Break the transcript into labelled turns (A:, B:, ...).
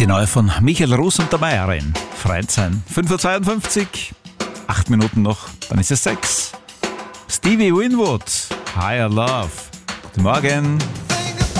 A: Die neue von Michael Rus und der Meierin. Freund sein. 5.52 Uhr. 8 Minuten noch, dann ist es 6. Stevie Winwood. Higher Love. Guten Morgen.